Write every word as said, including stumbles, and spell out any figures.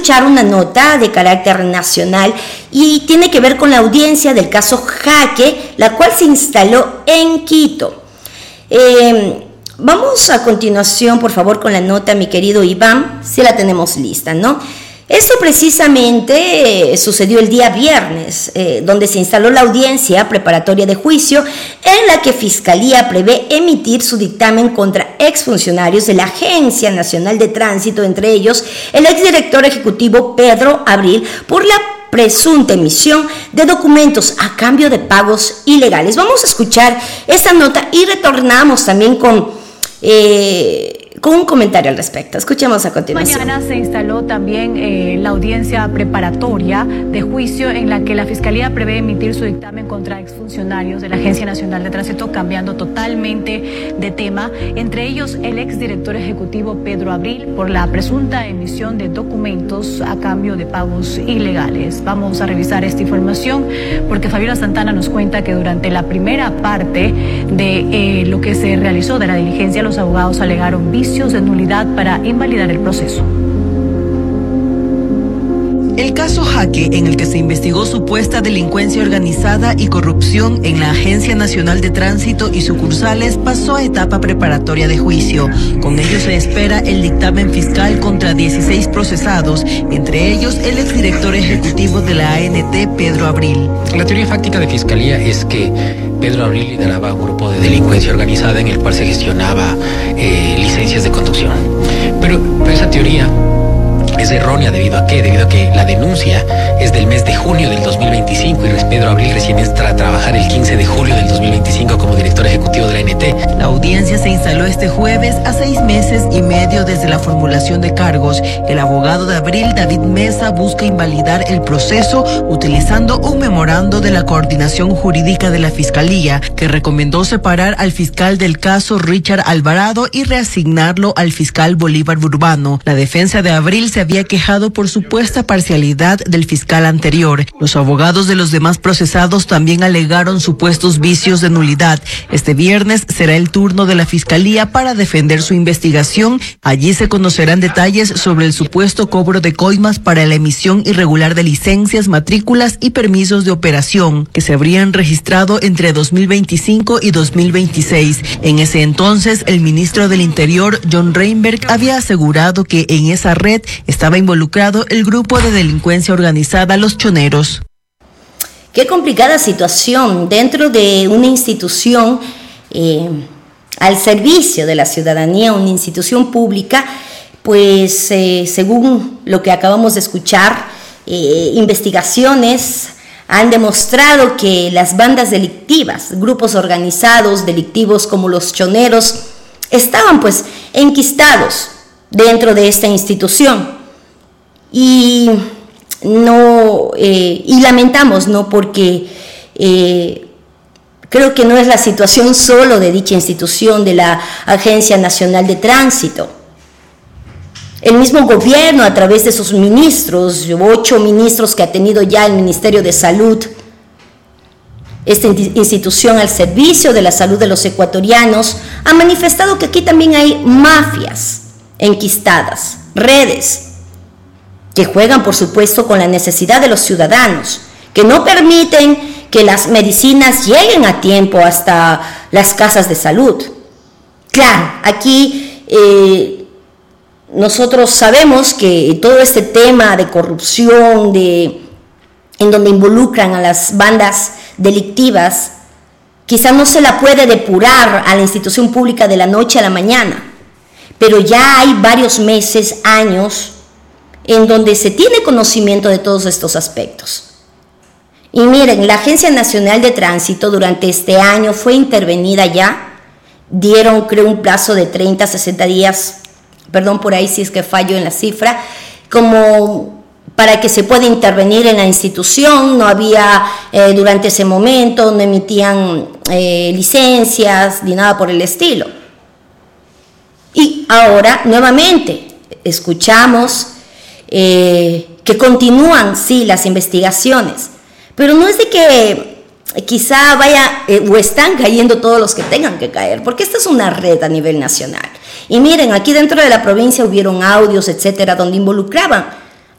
escuchar una nota de carácter nacional y tiene que ver con la audiencia del caso Jaque, la cual se instaló en Quito. Eh, vamos a continuación, por favor, con la nota, mi querido Iván, si la tenemos lista, ¿no? Esto precisamente eh, sucedió el día viernes, eh, donde se instaló la audiencia preparatoria de juicio en la que Fiscalía prevé emitir su dictamen contra exfuncionarios de la Agencia Nacional de Tránsito, entre ellos el exdirector ejecutivo Pedro Abril, por la presunta emisión de documentos a cambio de pagos ilegales. Vamos a escuchar esta nota y retornamos también con... Eh, con un comentario al respecto. Escuchemos a continuación. Mañana se instaló también eh, la audiencia preparatoria de juicio en la que la Fiscalía prevé emitir su dictamen contra exfuncionarios de la Agencia Nacional de Tránsito, cambiando totalmente de tema, entre ellos el exdirector ejecutivo Pedro Abril, por la presunta emisión de documentos a cambio de pagos ilegales. Vamos a revisar esta información porque Fabiola Santana nos cuenta que durante la primera parte de eh, lo que se realizó de la diligencia, los abogados alegaron vicios de nulidad para invalidar el proceso. El caso Jaque, en el que se investigó supuesta delincuencia organizada y corrupción en la Agencia Nacional de Tránsito y sucursales, pasó a etapa preparatoria de juicio. Con ello se espera el dictamen fiscal contra dieciséis procesados, entre ellos el exdirector ejecutivo de la A N T, Pedro Abril. La teoría fáctica de Fiscalía es que Pedro Abril lideraba un grupo de delincuencia organizada en el cual se gestionaba eh, licencias de conducción. Pero, pero esa teoría es errónea. ¿Debido a qué? Debido a que la denuncia es del mes de junio del dos mil veinticinco y Pedro Abril recién entra a trabajar el quince de julio del dos mil veinticinco como director ejecutivo de la A N T. La audiencia se instaló este jueves a seis meses y medio desde la formulación de cargos. El abogado de Abril, David Mesa, busca invalidar el proceso utilizando un memorando de la Coordinación Jurídica de la Fiscalía que recomendó separar al fiscal del caso, Richard Alvarado, y reasignarlo al fiscal Bolívar Burbano. La defensa de Abril se había quejado por supuesta parcialidad del fiscal anterior. Los abogados de los demás procesados también alegaron supuestos vicios de nulidad. Este viernes será el turno de la Fiscalía para defender su investigación. Allí se conocerán detalles sobre el supuesto cobro de coimas para la emisión irregular de licencias, matrículas y permisos de operación que se habrían registrado entre dos mil veinticinco y dos mil veintiséis. En ese entonces, el ministro del Interior, John Reinberg, había asegurado que en esa red estaba involucrado el grupo de delincuencia organizada Los Choneros. Qué complicada situación dentro de una institución eh, al servicio de la ciudadanía, una institución pública, pues eh, según lo que acabamos de escuchar, eh, investigaciones han demostrado que las bandas delictivas, grupos organizados delictivos como Los Choneros, estaban pues enquistados dentro de esta institución. Y no eh, y lamentamos, ¿no? Porque eh, creo que no es la situación solo de dicha institución, de la Agencia Nacional de Tránsito. El mismo gobierno, a través de sus ministros, ocho ministros que ha tenido ya el Ministerio de Salud, esta institución al servicio de la salud de los ecuatorianos, ha manifestado que aquí también hay mafias enquistadas, redes, que juegan, por supuesto, con la necesidad de los ciudadanos, que no permiten que las medicinas lleguen a tiempo hasta las casas de salud. Claro, aquí eh, nosotros sabemos que todo este tema de corrupción, de, en donde involucran a las bandas delictivas, quizá no se la puede depurar a la institución pública de la noche a la mañana, pero ya hay varios meses, años, en donde se tiene conocimiento de todos estos aspectos. Y miren, la Agencia Nacional de Tránsito durante este año fue intervenida ya, dieron creo un plazo de treinta, sesenta días, perdón por ahí si es que fallo en la cifra, como para que se pueda intervenir en la institución. No había eh, durante ese momento, no emitían eh, licencias ni nada por el estilo. Y ahora nuevamente escuchamos Eh, que continúan, sí, las investigaciones, pero no es de que quizá vaya eh, o están cayendo todos los que tengan que caer, porque esta es una red a nivel nacional. Y miren, aquí dentro de la provincia hubieron audios, etcétera, donde involucraban